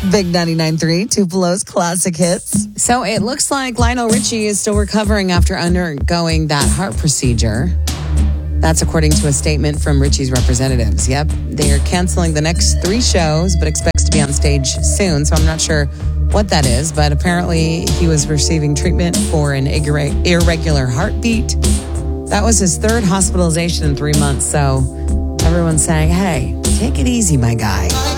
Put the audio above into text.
Big 99.3, Tupelo's classic hits. So it looks like Lionel Richie is still recovering after undergoing that heart procedure. That's according to a statement from Richie's representatives. Yep, they are canceling the next 3 shows, but expects to be on stage soon. So I'm not sure what that is, but apparently he was receiving treatment for an irregular heartbeat. That was his 3rd hospitalization in 3 months. So everyone's saying, hey, take it easy, my guy.